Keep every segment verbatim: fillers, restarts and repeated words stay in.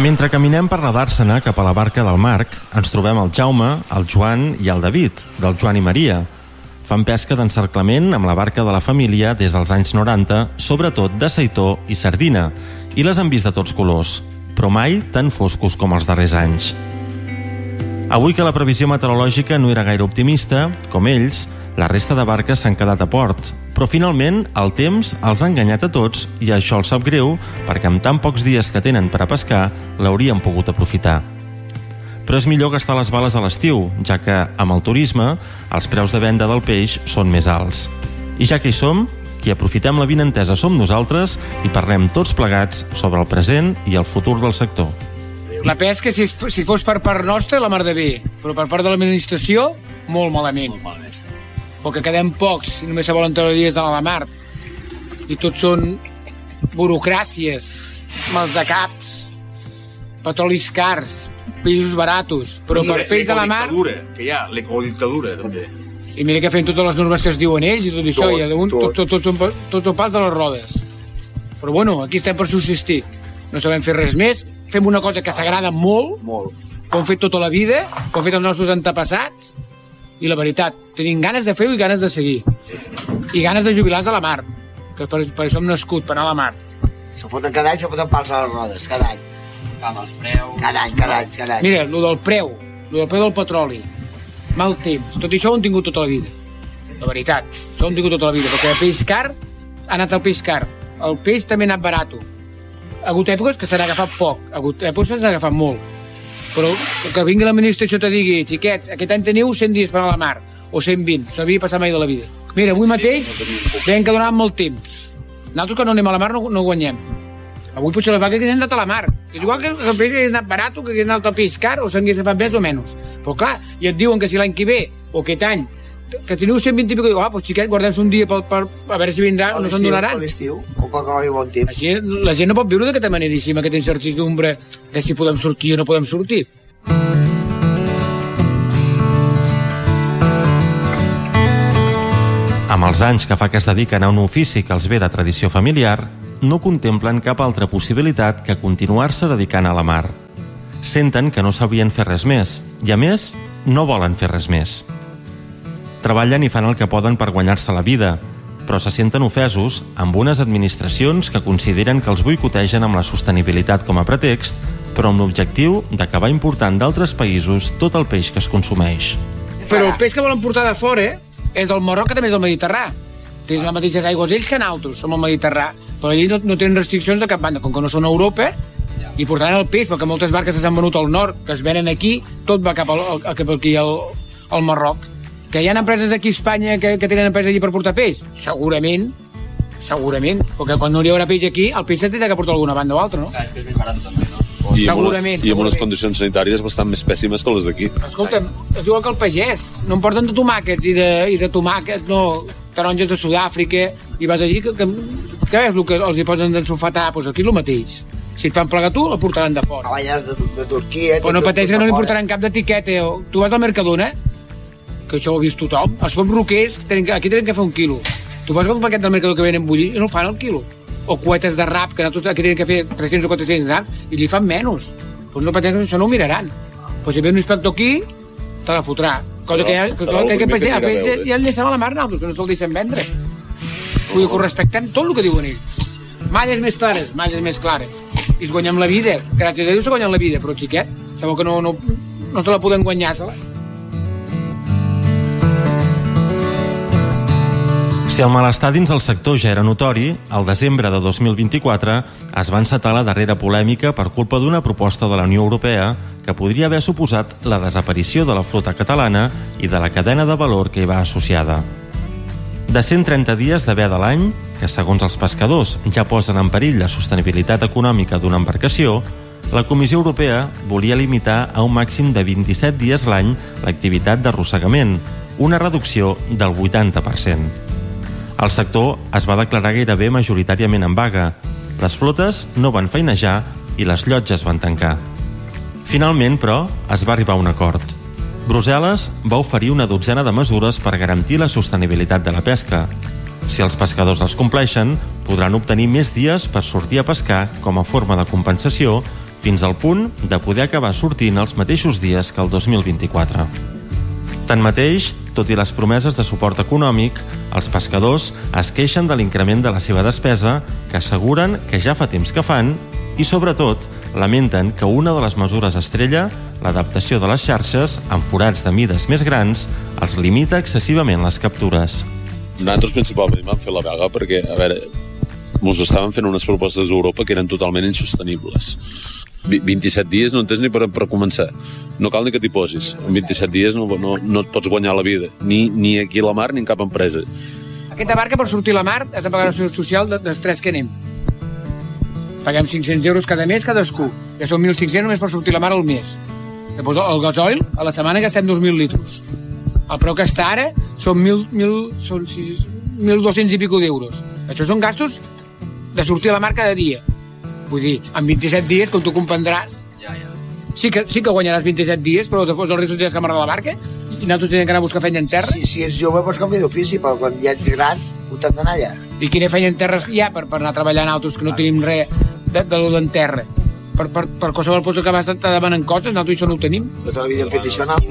Mentre caminem per la Dàrsena cap a la barca del Marc, ens trobem el Jaume, el Joan i el David, del Joan i Maria. Fan pesca d'encerclament amb la barca de la família des dels anys noranta, sobretot de seitó i sardina, i les han vist de tots colors, però mai tan foscos com els darrers anys. Avui que la previsió meteorològica no era gaire optimista, com ells, la resta de barques s'han quedat a port, però finalment el temps els ha enganyat a tots i això els sap greu perquè amb tan pocs dies que tenen per a pescar l'haurien pogut aprofitar. Però és millor gastar les bales a l'estiu, ja que amb el turisme els preus de venda del peix són més alts. I ja que hi som, qui aprofitem la vinentesa som nosaltres i parlem tots plegats sobre el present i el futur del sector. La pesca, si, si fos per part nostra, la mar de bé, però per part de l'administració, molt malament. Molt malament. Perquè quedem pocs i només se volen treure dies de la mar. I tots són burocràcies, mals de caps, petrolis cars, peixos baratos, però per peix de la mar... que hi ha, l'ecodictadura, també. I mira que fem totes les normes que es diuen ells i tot això, tot, i un, tot, tot, tot, són, tots són pals de les rodes. Però bueno, aquí estem per subsistir. No sabem fer res més, fem una cosa que s'agrada molt, molt, com hem fet tota la vida, com han fet els nostres antepassats, i la veritat, tenim ganes de fer-ho i ganes de seguir. I ganes de jubilar-se a la mar, que per, per això hem nascut, per anar a la mar. Se foten cada any, se foten pals a les rodes, cada any. Amb els preus... Cada any, cada any, cada any. Mira, el del preu, el del preu del petroli, mal temps, tot això ho hem tingut tota la vida. La veritat, això ho hem tingut tota la vida, perquè el peix car ha anat el peix car, el peix també ha anat barat. Ha hagut èpoques que se n'ha agafat poc, ha hagut èpoques que se n'ha agafat molt. Però que vingui l'administració i te digui, xiquets, aquest any teniu cent dies per a la mar, o cent vint, no havia passat mai de la vida. Mira, avui mateix veiem que donàvem molt temps. Nosaltres que no anem a la mar no, no guanyem. Avui potser les vaques que haguessin anat a la mar. És igual que el peix hagués anat barat, que hagués anat al peix car, o s'hagués agafat més o menys. Però clar, i et diuen que si l'any que ve, o aquest any, que teniu cent vint i pico, ah, doncs xiquets, guardem-se un dia per, per, a veure si vindrà o no se'n donaran. A l'estiu, o quan hi bon temps. Així, la gent no pot viure d'aquesta manera, i amb aquesta incertidumbre de si podem sortir o no podem sortir. Amb els anys que fa que es dediquen a un ofici que els ve de tradició familiar, no contemplen cap altra possibilitat que continuar-se dedicant a la mar. Senten que no sabien fer res més, i a més, no volen fer res més. Treballen i fan el que poden per guanyar-se la vida, però se senten ofesos amb unes administracions que consideren que els boicotegen amb la sostenibilitat com a pretext, però amb l'objectiu d'acabar important d'altres països tot el peix que es consumeix. Però el peix que volen portar de fora és del Marroc, que també és del Mediterrà. Tenen les mateixes aigües ells que nosaltres, som al Mediterrà, però allí no, no tenen restriccions de cap banda, com que no són a Europa, i portaran el peix, perquè moltes barques s'han venut al nord, que es venen aquí, tot va cap, al, cap aquí al, al Marroc. Que hi ha empreses d'aquí a Espanya que, que tenen empreses allí per portar peix? Segurament, segurament, perquè quan no hi haurà peix aquí, el peix s'ha de portar d'alguna banda o altra, no? Ah, és més barat també, no? I segurament. I amb unes condicions sanitàries bastant més pèssimes que les d'aquí. Escolta'm, és igual que el pagès. No em porten de tomàquets i de, i de tomàquets, no, taronges de Sud-àfrica, i vas allí, que, que, que és el que els hi posen d'ensofatar? Doncs aquí el mateix. Si et fan plegar tu, el portaran de fora. Cavalles de, de Turquia... Però no pateix que no li portaran cap d'etiqueta. Tu vas al Mercadona, que això ho ha vist tothom, els pocs roquers, tenen, aquí tenen que fer un quilo. Tu vas a un paquet del Mercadona que venen bullir i no el fan el quilo. O cuetes de rap, que nosaltres aquí tenen que fer tres-cents o quatre-cents grams, i li fan menys. Doncs no pateix que això no ho miraran. Però si ve un inspector aquí, te la fotrà. Cosa que, ja, que, que, que, que pateix, ja el deixem a la mar nosaltres, que no se'l deixem vendre. Vull dir que ho respectem tot el que diuen ells. Malles més clares, malles més clares. I es guanyem la vida. Gràcies a Déu se guanyen la vida, però xiquet, sabeu que no, no, no se la poden guanyar-se-la. Si el malestar dins el sector ja era notori, al desembre de dos mil vint-i-quatre es va encetar la darrera polèmica per culpa d'una proposta de la Unió Europea que podria haver suposat la desaparició de la flota catalana i de la cadena de valor que hi va associada. De cent trenta dies de veda a l'any, que segons els pescadors ja posen en perill la sostenibilitat econòmica d'una embarcació, la Comissió Europea volia limitar a un màxim de vint-i-set dies l'any l'activitat d'arrossegament, una reducció del vuitanta per cent. El sector es va declarar gairebé majoritàriament en vaga. Les flotes no van feinejar i les llotges van tancar. Finalment, però, es va arribar a un acord. Brussel·les va oferir una dotzena de mesures per garantir la sostenibilitat de la pesca. Si els pescadors els compleixen, podran obtenir més dies per sortir a pescar com a forma de compensació fins al punt de poder acabar sortint els mateixos dies que el dos mil vint-i-quatre. Tanmateix, tot i les promeses de suport econòmic, els pescadors es queixen de l'increment de la seva despesa, que asseguren que ja fa temps que fan, i sobretot lamenten que una de les mesures estrella, l'adaptació de les xarxes amb forats de mides més grans, els limita excessivament les captures. Nosaltres principalment vam fer la vaga perquè, a veure, ens estaven fent unes propostes d'Europa que eren totalment insostenibles. vint-i-set dies no en tens ni per, per començar. No cal ni que t'hi posis. En vint-i-set dies no, no, no et pots guanyar la vida, ni, ni aquí a la mar ni en cap empresa. Aquesta barca, per sortir a la mar, has de pagar la seguretat social de, dels tres que anem. Paguem cinc-cents euros cada mes cadascú. Ja són mil cinc-cents només per sortir a la mar al mes. Després el gasoil, a la setmana gastem dos mil litros. El preu que està ara són mil, mil, són sis, mil dos-cents i pico d'euros. Això són gastos de sortir a la mar cada dia. Vull dir, en vint-i-set dies, com tu comprendràs, sí que, sí que guanyaràs vint-i-set dies, però després el risc tens que amarrar la barca i nosaltres tenim que anar a buscar feina en terra. Si, si ets jove pots canviar d'ofici, però quan ja ets gran ho t'has d'anar allà. I quina feina en terra hi ha per, per anar a treballar en altres que no tenim res de, de lo d'en terra? Per, per, per qualsevol cosa que vas te demanen coses, nosaltres això no ho tenim. Tota la vida hem fet això, no?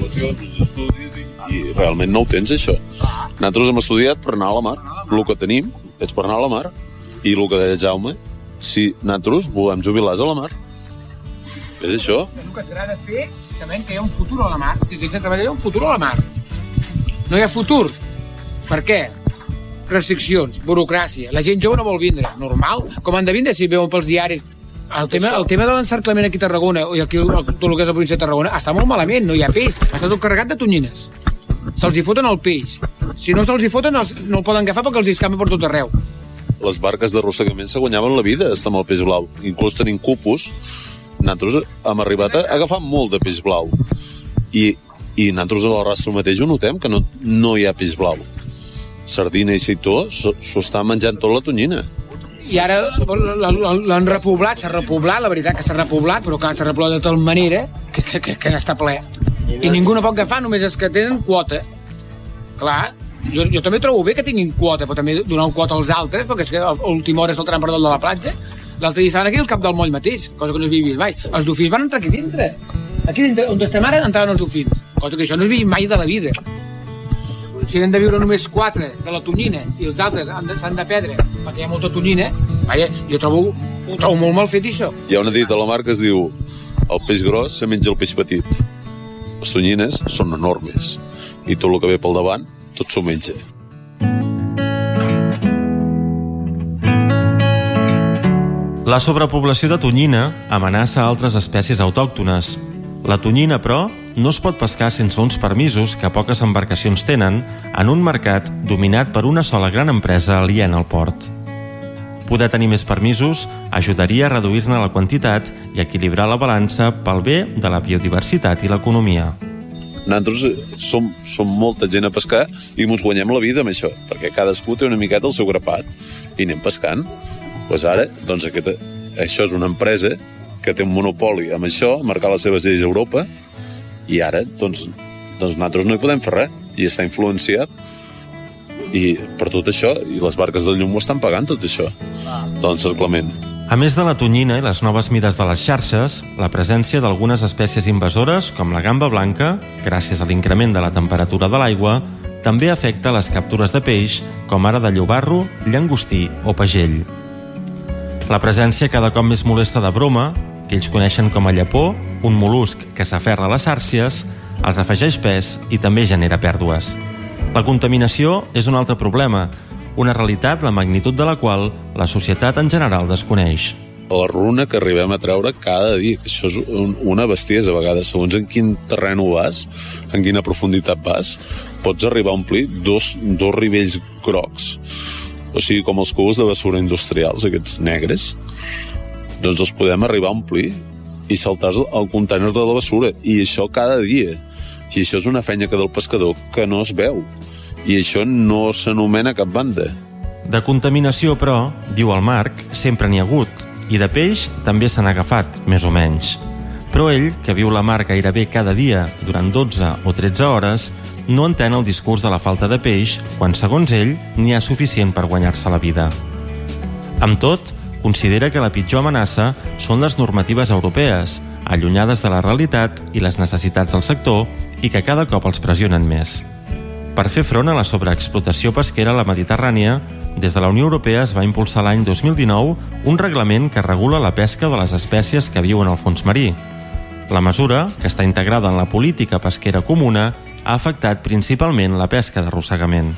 I realment no ho tens, això. Nosaltres hem estudiat per anar a la mar. El que tenim és per anar a la mar. I el que deia Jaume, si nosaltres volem jubilar a la mar. És això. El que s'haurà de fer, sabent que hi ha un futur a la mar. Si s'ha de treballar, hi ha un futur a la mar. No hi ha futur. Per què? Restriccions, burocràcia. La gent jove no vol vindre. Normal. Com han de vindre si veuen pels diaris? El tema, el tema de l'encerclament aquí a Tarragona, i aquí tot el que és la província de Tarragona, està molt malament, no hi ha peix. Està tot carregat de tonyines. Se'ls hi foten el peix. Si no se'ls hi foten, els, no el poden agafar perquè els hi escampa per tot arreu. Les barques d'arrossegament se guanyaven la vida estar amb el peix blau. Inclús tenint cupos, nosaltres hem arribat a agafar molt de peix blau. I, i nosaltres a l'Arrastro mateix ho notem, que no, no hi ha peix blau. Sardina i seitó s'ho està menjant tot la tonyina. I ara l'han repoblat, s'ha repoblat, la veritat que s'ha repoblat, però clar, s'ha repoblat de tal manera que, que, que, que n'està ple. I ningú no pot agafar, només és que tenen quota. Clar, jo, jo també trobo bé que tinguin quota, però també donar un quota als altres, perquè és que a última hora saltaran per dalt de la platja. L'altre dia estaven aquí al cap del moll mateix, cosa que no s'havia vist mai. Els dofins van entrar aquí dintre. Aquí dintre, on estem ara, entraven els dofins. Cosa que això no es vist mai de la vida. Si n'han de viure només quatre de la tonyina i els altres s'han de perdre perquè hi ha molta tonyina, vaja, jo trobo, ho trobo molt mal fet, això. Hi ha una dita a la mar que es diu el peix gros se menja el peix petit. Les tonyines són enormes i tot el que ve pel davant, tot s'ho menja. La sobrepoblació de tonyina amenaça altres espècies autòctones. La tonyina, però, no es pot pescar sense uns permisos que poques embarcacions tenen en un mercat dominat per una sola gran empresa aliena al port. Poder tenir més permisos ajudaria a reduir-ne la quantitat i equilibrar la balança pel bé de la biodiversitat i l'economia. Nosaltres som, som molta gent a pescar i ens guanyem la vida amb això, perquè cadascú té una miqueta el seu grapat i anem pescant. Pues ara, doncs aquesta, això és una empresa que té un monopoli amb això, marcar les seves lleis a Europa, i ara, doncs, doncs nosaltres no hi podem fer res, i està influenciat, i per tot això, i les barques del llum ho estan pagant, tot això, de l'encerclament. A més de la tonyina i les noves mides de les xarxes, la presència d'algunes espècies invasores, com la gamba blanca, gràcies a l'increment de la temperatura de l'aigua, també afecta les captures de peix, com ara de llobarro, llangostí o pagell. La presència cada cop més molesta de broma, que ells coneixen com a llepó, un mol·lusc que s'aferra a les xàrcies, els afegeix pes i també genera pèrdues. La contaminació és un altre problema, una realitat la magnitud de la qual la societat en general desconeix. La runa que arribem a treure cada dia, que això és un, una bestiesa a vegades, segons en quin terreny vas, en quina profunditat vas, pots arribar a omplir dos, dos rivells grocs, o sigui, com els cubos de basura industrials, aquests negres, doncs els podem arribar a omplir i saltar al contèner de la basura, i això cada dia. I això és una feina que del pescador que no es veu, i això no s'anomena cap banda. De contaminació, però, diu el Marc, sempre n'hi ha hagut, i de peix també se n'ha agafat, més o menys. Però ell, que viu la mar gairebé cada dia durant dotze o tretze hores, no entén el discurs de la falta de peix quan, segons ell, n'hi ha suficient per guanyar-se la vida. Amb tot, considera que la pitjor amenaça són les normatives europees, allunyades de la realitat i les necessitats del sector i que cada cop els pressionen més. Per fer front a la sobreexplotació pesquera a la Mediterrània, des de la Unió Europea es va impulsar l'any dos mil dinou un reglament que regula la pesca de les espècies que viuen al fons marí. La mesura, que està integrada en la política pesquera comuna, ha afectat principalment la pesca d'arrossegament.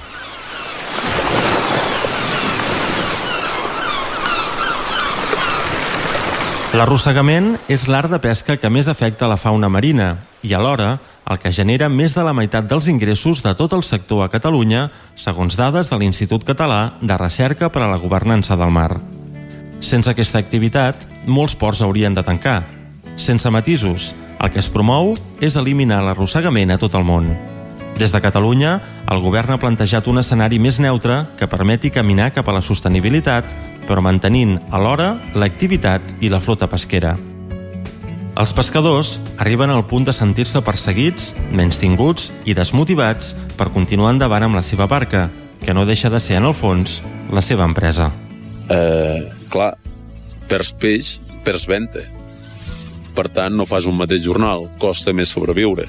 L'arrossegament és l'art de pesca que més afecta la fauna marina i, alhora, el que genera més de la meitat dels ingressos de tot el sector a Catalunya, segons dades de l'Institut Català de Recerca per a la Governança del Mar. Sense aquesta activitat, molts ports haurien de tancar. Sense matisos, el que es promou és eliminar l'arrossegament a tot el món. Des de Catalunya, el govern ha plantejat un escenari més neutre que permeti caminar cap a la sostenibilitat, però mantenint, alhora, l'activitat i la flota pesquera. Els pescadors arriben al punt de sentir-se perseguits, menystinguts i desmotivats per continuar endavant amb la seva barca, que no deixa de ser, en el fons, la seva empresa. Eh, clar, perds peix, perds venta. Per tant, no fas un mateix jornal, costa més sobreviure.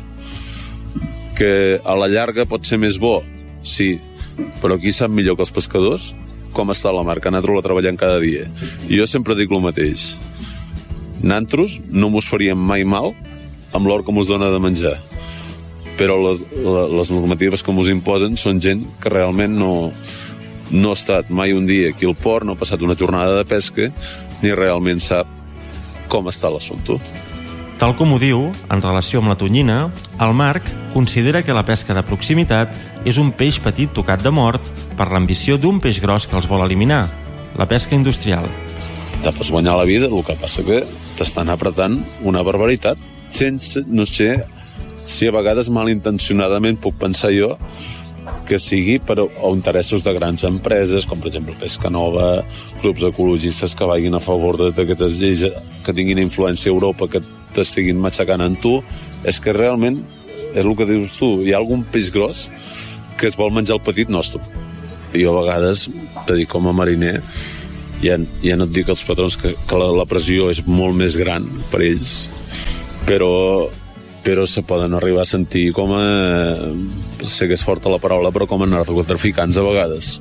Que a la llarga pot ser més bo, sí, però qui sap millor que els pescadors com està la mar, que nosaltres la treballem cada dia. I jo sempre dic el mateix. Nosaltres no mos faríem mai mal amb l'or que mos dona de menjar, però les, les normatives que mos imposen són gent que realment no, no ha estat mai un dia aquí al port, no ha passat una jornada de pesca, ni realment sap com està l'assumpte. Tal com ho diu, en relació amb la tonyina, el Marc considera que la pesca de proximitat és un peix petit tocat de mort per l'ambició d'un peix gros que els vol eliminar, la pesca industrial. Te pots guanyar la vida, el que passa que t'estan apretant una barbaritat. Sense, no sé, si a vegades malintencionadament puc pensar jo que sigui per interessos de grans empreses, com per exemple Pesca Nova, grups ecologistes que vagin a favor d'aquestes lleis que tinguin influència a Europa, que t'estiguin matxacant en tu. És que realment, és el que dius tu, hi ha algun peix gros que es vol menjar el petit nostre. Jo a vegades, te dic com a mariner, ja, ja no et dic als patrons que, que la, la pressió és molt més gran per ells, però però se poden arribar a sentir com a, sé que és forta la paraula, però com a narcotraficants a vegades.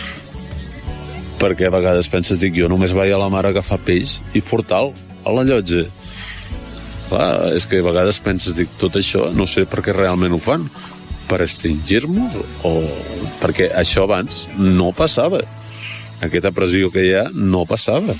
Perquè a vegades penses, dic, jo només vaig a la mar a agafar peix i portal a la llotja. Clar, és que a vegades penses, dic, tot això, no sé per què realment ho fan, per extingir-nos, o perquè això abans no passava. Aquesta pressió que hi ha no passava.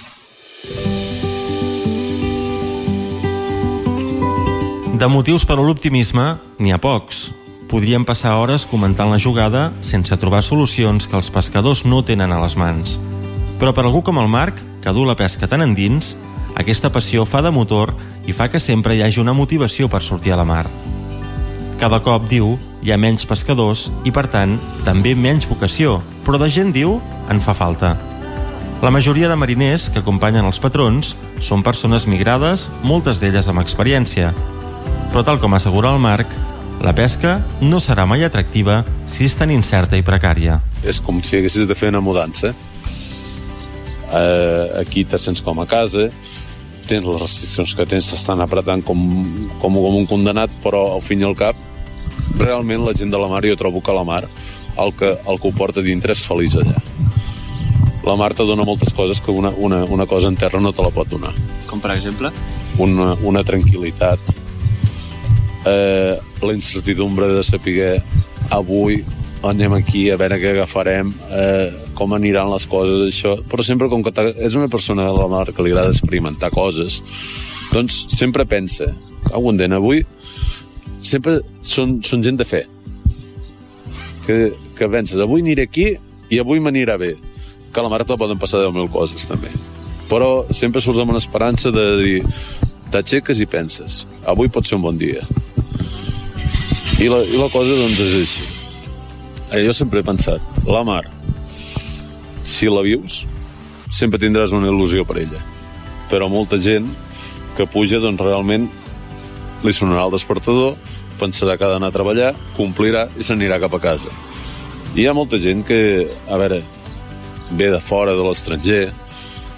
De motius per a l'optimisme, n'hi ha pocs. Podríem passar hores comentant la jugada sense trobar solucions que els pescadors no tenen a les mans. Però per algú com el Marc, que du la pesca tan endins, aquesta passió fa de motor i fa que sempre hi hagi una motivació per sortir a la mar. Cada cop, diu, hi ha menys pescadors i, per tant, també menys vocació, però de gent, diu, en fa falta. La majoria de mariners que acompanyen els patrons són persones migrades, moltes d'elles amb experiència. Però tal com assegura el Marc, la pesca no serà mai atractiva si és tan incerta i precària. És com si haguessis de fer una mudança. Eh, aquí te sents com a casa, tens les restriccions que tens, t'estan apretant com, com, com un condenat, però al fin i al cap, realment la gent de la mar, jo trobo que la mar, el que, el que ho porta dintre és feliç allà. La mar te dona moltes coses que una, una, una cosa en terra no te la pot donar. Com per exemple? Una, una tranquil·litat, eh, la incertidumbre de saber avui anem aquí a veure què agafarem, eh, com aniran les coses, això. Però sempre, com que és una persona a la mar que li agrada experimentar coses, doncs sempre pensa, au, en avui sempre són, són gent de fe, que, que penses, avui aniré aquí i avui m'anirà bé, que a la mar te poden passar deu mil coses també, però sempre surts amb una esperança de dir, t'aixeques i penses, avui pot ser un bon dia. I la, i la cosa doncs és així. Eh, jo sempre he pensat, la mar, si la vius, sempre tindràs una il·lusió per ella. Però molta gent que puja, doncs realment li sonarà el despertador, pensarà que ha d'anar a treballar, complirà i s'anirà cap a casa. I hi ha molta gent que, a veure, ve de fora, de l'estranger,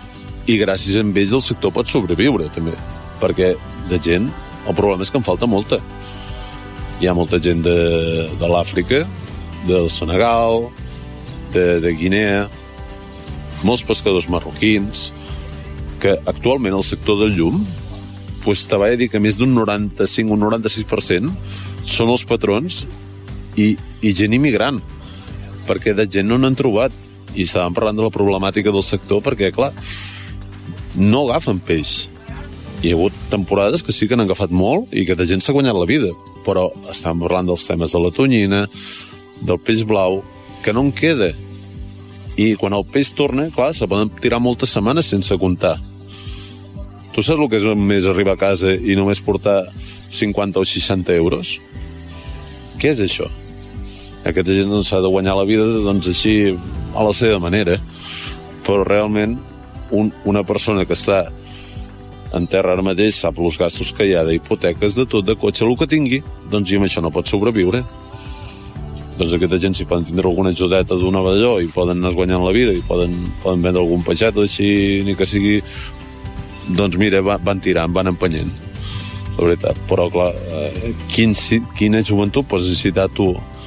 i gràcies a ells el sector pot sobreviure també, perquè de gent el problema és que en falta molta. Hi ha molta gent de, de l'Àfrica, del Senegal, de, de Guinea, molts pescadors marroquins, que actualment el sector del llum pues, te vaig a dir que més d'un noranta-cinc o un noranta-sis per cent són els patrons i, i gent immigrant, perquè de gent no n'han trobat. I estàvem parlant de la problemàtica del sector perquè, clar, no agafen peix. Hi ha hagut temporades que sí que n'han agafat molt i que de gent s'ha guanyat la vida, però estàvem parlant dels temes de la tonyina, del peix blau, que no en queda. I quan el peix torna, clar, se poden tirar moltes setmanes sense comptar. Tu saps el que és més arribar a casa i només portar cinquanta o seixanta euros? Què és això? Aquesta gent no s'ha de guanyar la vida doncs així a la seva manera, però realment un, una persona que està en terra ara mateix sap els gastos que hi ha d'hipoteques, de tot, de cotxe, el que tingui, doncs i amb això no pot sobreviure. Doncs aquesta gent si poden tindre alguna ajudeta d'una d'allò i poden anar guanyant la vida i poden, poden vendre algun peixet així, ni que sigui, doncs mira, van tirant, van empenyent, la veritat. Però clar, eh, quin, quina joventut pots necessitar tu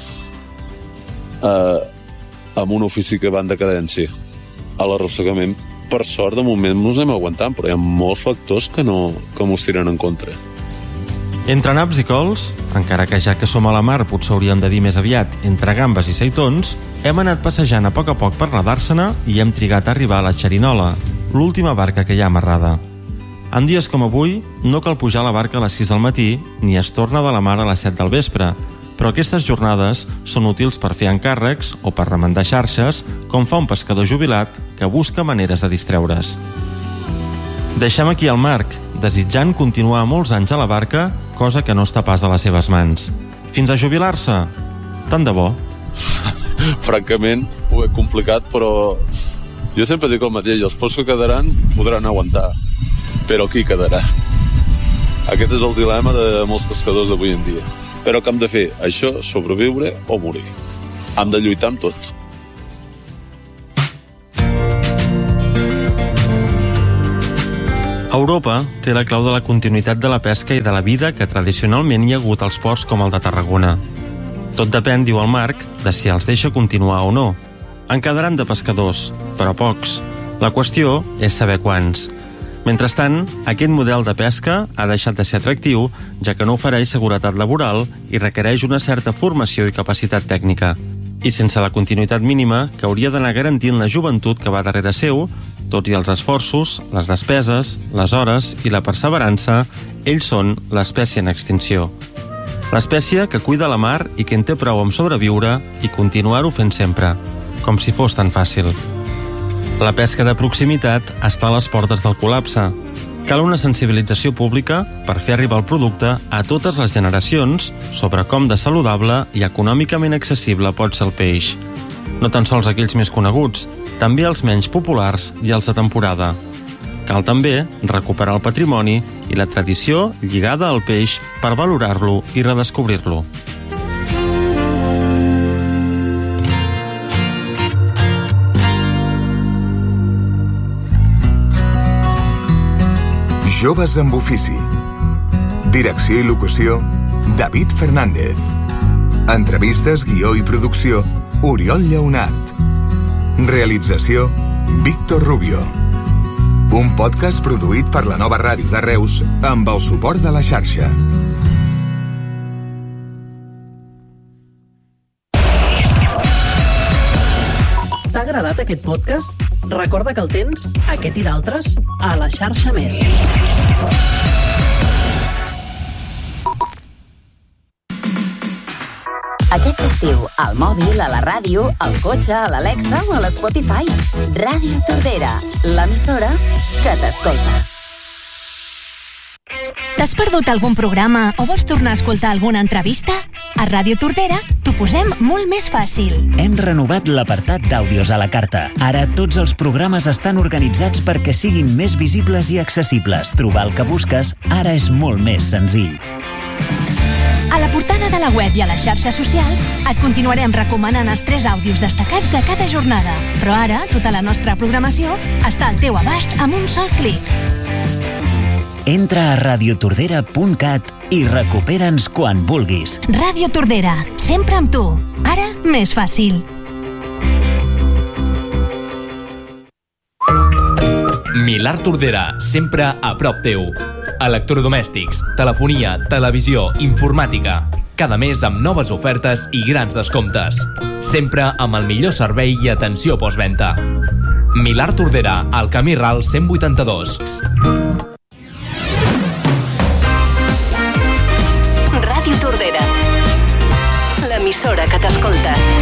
eh, amb un ofici que va en decadència? A l'arrossegament, per sort, de moment mos anem aguantant, però hi ha molts factors que no que mos tiren en contra. Entre naps i cols, encara que ja que som a la mar potser hauríem de dir més aviat entre gambes i seitons, hem anat passejant a poc a poc per la Dàrsena i hem trigat a arribar a la Xerinola, l'última barca que hi ha amarrada. En dies com avui, no cal pujar a la barca a les sis del matí ni es torna de la mar a les set del vespre, però aquestes jornades són útils per fer encàrrecs o per remendar xarxes, com fa un pescador jubilat que busca maneres de distreure's. Deixem aquí el Marc, desitjant continuar molts anys a la barca, cosa que no està pas a les seves mans. Fins a jubilar-se? Tant de bo. Francament, ho he complicat, però jo sempre dic el mateix, els pocs que quedaran podran aguantar, però qui quedarà? Aquest és el dilema de molts pescadors d'avui en dia. Però què hem de fer? Això, sobreviure o morir. Hem de lluitar amb tot. Europa té la clau de la continuïtat de la pesca i de la vida que tradicionalment hi ha hagut als ports com el de Tarragona. Tot depèn, diu el Marc, de si els deixa continuar o no. En quedaran de pescadors, però pocs. La qüestió és saber quants. Mentrestant, aquest model de pesca ha deixat de ser atractiu, ja que no ofereix seguretat laboral i requereix una certa formació i capacitat tècnica. I sense la continuïtat mínima que hauria d'anar garantint la joventut que va darrere seu, tot i els esforços, les despeses, les hores i la perseverança, ells són l'espècie en extinció. L'espècie que cuida la mar i que en té prou amb sobreviure i continuar-ho fent sempre, com si fos tan fàcil. La pesca de proximitat està a les portes del col·lapse. Cal una sensibilització pública per fer arribar el producte a totes les generacions sobre com de saludable i econòmicament accessible pot ser el peix. No tan sols aquells més coneguts, també els menys populars i els de temporada. Cal també recuperar el patrimoni i la tradició lligada al peix per valorar-lo i redescobrir-lo. Joves amb ofici. Direcció i locució, David Fernández. Entrevistes, guió i producció, Oriol Lleonart. Realització, Víctor Rubio. Un podcast produït per la Nova Ràdio de Reus amb el suport de la xarxa. T'ha agradat aquest podcast? Recorda que el tens, aquest i d'altres, a la xarxa Més. Aquest estiu, al mòbil, a la ràdio, al cotxe, a l'Alexa o a l'Spotify. Ràdio Tordera, l'emissora que t'escolta. T'has perdut algun programa o vols tornar a escoltar alguna entrevista? A Ràdio Tordera t'ho posem molt més fàcil. Hem renovat l'apartat d'àudios a la carta. Ara tots els programes estan organitzats perquè siguin més visibles i accessibles. Trobar el que busques ara és molt més senzill. A la portada de la web i a les xarxes socials et continuarem recomanant els tres àudios destacats de cada jornada. Però ara, tota la nostra programació està al teu abast amb un sol clic. Entra a radiotordera punt cat i recupera'ns quan vulguis. Ràdio Tordera, sempre amb tu. Ara, més fàcil. Milart Tordera, sempre a prop teu. Electrodomèstics, telefonia, televisió, informàtica. Cada mes amb noves ofertes i grans descomptes. Sempre amb el millor servei i atenció postventa. Milart Tordera, al Camí Ral cent vuitanta-dos. Ràdio Tordera, l'emissora que t'escolta.